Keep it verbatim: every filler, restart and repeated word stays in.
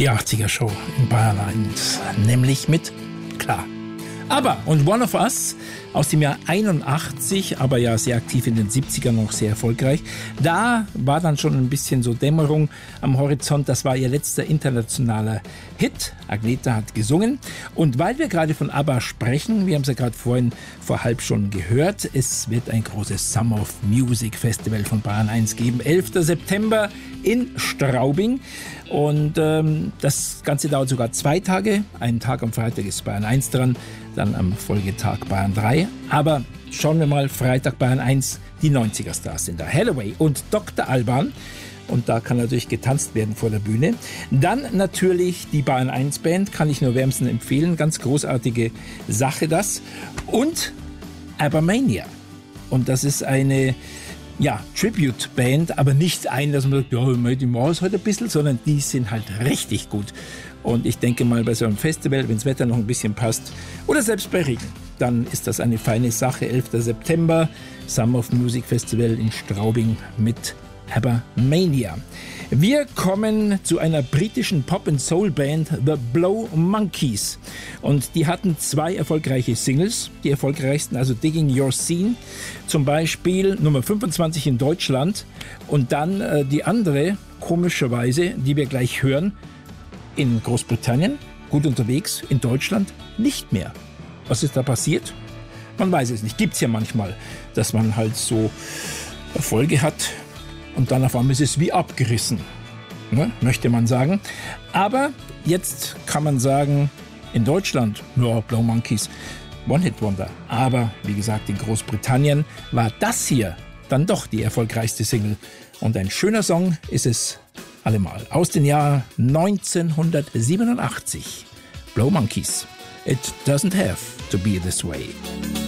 Die achtziger-Show in Bayern eins, nämlich mit Klar. Aber, und One of Us aus dem Jahr einundachtzig, aber ja sehr aktiv in den siebzigern, noch sehr erfolgreich. Da war dann schon ein bisschen so Dämmerung am Horizont. Das war ihr letzter internationaler Hit. Agnetha hat gesungen. Und weil wir gerade von ABBA sprechen, wir haben es ja gerade vorhin vor halb schon gehört, es wird ein großes Summer of Music Festival von Bayern eins geben. elfter September in Straubing. Und ähm, das Ganze dauert sogar zwei Tage. Einen Tag am Freitag ist Bayern eins dran, dann am Folgetag Bayern drei. Aber schauen wir mal, Freitag Bayern eins, die neunziger-Stars sind da. Hathaway und Doktor Alban. Und da kann natürlich getanzt werden vor der Bühne. Dann natürlich die Bayern eins Band, kann ich nur wärmstens empfehlen. Ganz großartige Sache das. Und ABBA-Mania. Und das ist eine... Ja, Tribute-Band, aber nicht ein, dass man sagt, ja, die machen es heute ein bisschen, sondern die sind halt richtig gut. Und ich denke mal, bei so einem Festival, wenn das Wetter noch ein bisschen passt, oder selbst bei Regen, dann ist das eine feine Sache. elfter September, Summer of Music Festival in Straubing mit ABBA-Mania. Wir kommen zu einer britischen Pop-and-Soul-Band, The Blow Monkeys. Und die hatten zwei erfolgreiche Singles, die erfolgreichsten, also Digging Your Scene, zum Beispiel Nummer fünfundzwanzig in Deutschland. Und dann äh, die andere, komischerweise, die wir gleich hören, in Großbritannien, gut unterwegs, in Deutschland nicht mehr. Was ist da passiert? Man weiß es nicht. Gibt es ja manchmal, dass man halt so Erfolge hat, und dann auf einmal ist es wie abgerissen, ne, möchte man sagen. Aber jetzt kann man sagen, in Deutschland, ja, Blow Monkeys, One-Hit-Wonder. Aber wie gesagt, in Großbritannien war das hier dann doch die erfolgreichste Single. Und ein schöner Song ist es allemal. Aus dem Jahr neunzehnhundertsiebenundachtzig. Blow Monkeys. It doesn't have to be this way.